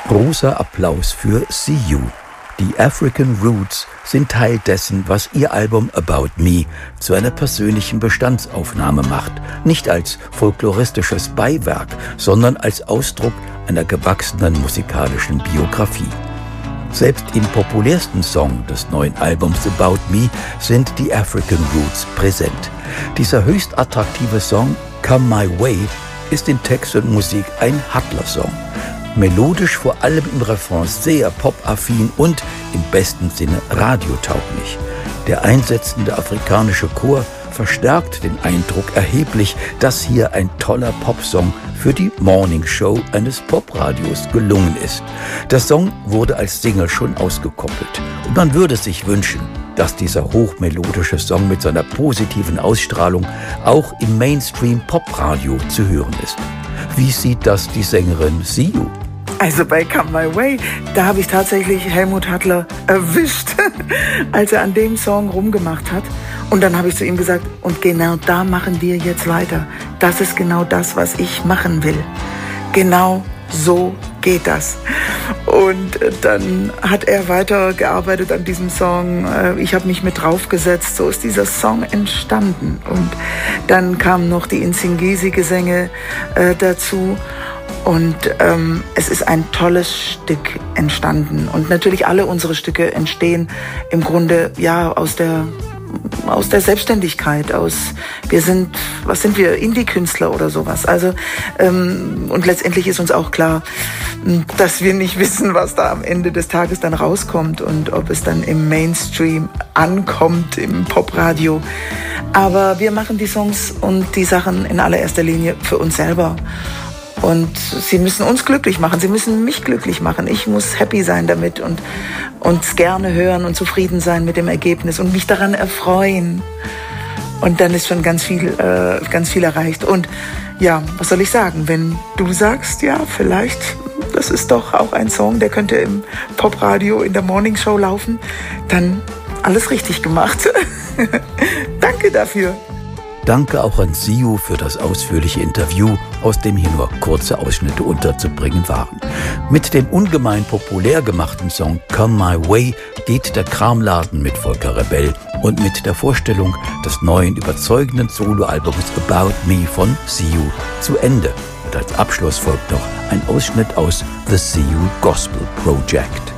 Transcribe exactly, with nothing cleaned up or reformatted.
Großer Applaus für See You. Die African Roots sind Teil dessen, was ihr Album About Me zu einer persönlichen Bestandsaufnahme macht. Nicht als folkloristisches Beiwerk, sondern als Ausdruck einer gewachsenen musikalischen Biografie. Selbst im populärsten Song des neuen Albums About Me sind die African Roots präsent. Dieser höchst attraktive Song Come My Way ist in Text und Musik ein Hustler-Song. Melodisch vor allem im Refrain sehr pop-affin und im besten Sinne radiotauglich. Der einsetzende afrikanische Chor verstärkt den Eindruck erheblich, dass hier ein toller Popsong für die Morning Show eines Popradios gelungen ist. Der Song wurde als Single schon ausgekoppelt und man würde sich wünschen, dass dieser hochmelodische Song mit seiner positiven Ausstrahlung auch im Mainstream-Popradio zu hören ist. Wie sieht das die Sängerin See You? Also bei Come My Way, da habe ich tatsächlich Helmut Hattler erwischt, als er an dem Song rumgemacht hat. Und dann habe ich zu ihm gesagt, und genau da machen wir jetzt weiter. Das ist genau das, was ich machen will. Genau so geht das. Und dann hat er weitergearbeitet an diesem Song. Ich habe mich mit draufgesetzt. So ist dieser Song entstanden. Und dann kamen noch die Nsingisi-Gesänge äh, dazu. Und ähm, es ist ein tolles Stück entstanden. Und natürlich alle unsere Stücke entstehen im Grunde ja aus der aus der Selbstständigkeit, aus wir sind, was sind wir, Indie-Künstler oder sowas. Also ähm, und letztendlich ist uns auch klar, dass wir nicht wissen, was da am Ende des Tages dann rauskommt und ob es dann im Mainstream ankommt, im Popradio. Aber wir machen die Songs und die Sachen in allererster Linie für uns selber. Und sie müssen uns glücklich machen, sie müssen mich glücklich machen. Ich muss happy sein damit und uns gerne hören und zufrieden sein mit dem Ergebnis und mich daran erfreuen. Und dann ist schon ganz viel, äh, ganz viel erreicht. Und ja, was soll ich sagen, wenn du sagst, ja, vielleicht, das ist doch auch ein Song, der könnte im Popradio in der Morning Show laufen, dann alles richtig gemacht. Danke dafür. Danke auch an See You für das ausführliche Interview, aus dem hier nur kurze Ausschnitte unterzubringen waren. Mit dem ungemein populär gemachten Song Come My Way geht der Kramladen mit Volker Rebell und mit der Vorstellung des neuen überzeugenden Soloalbums About Me von See You zu Ende. Und als Abschluss folgt noch ein Ausschnitt aus The See You Gospel Project.